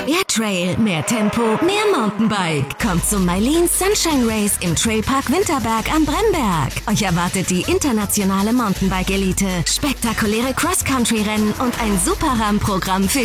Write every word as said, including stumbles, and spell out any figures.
Mehr Trail, mehr Tempo, mehr Mountainbike. Kommt zum Mailin Sunshine Race im Trailpark Winterberg am Bremberg. Euch erwartet die internationale Mountainbike-Elite, spektakuläre Cross-Country-Rennen und ein super Rahmenprogramm für